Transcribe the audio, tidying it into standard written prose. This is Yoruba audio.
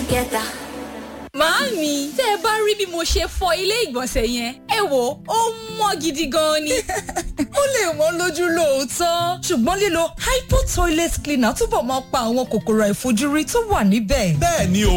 together. Màámi, tẹ́ ẹ bá rí bí mo ṣe fọ ilé ìgbọ̀nsẹ̀ yẹn, ẹ wò ó mọ́ gidi gan ni. Ó lè wọ́n lójú lóòótọ́, ṣùgbọ́n lílo Hypo toilet cleaner túbọ̀ máa pa àwọn kòkòrò àìfojúrí tó wà níbẹ̀. Bẹ́ẹ̀ ni o.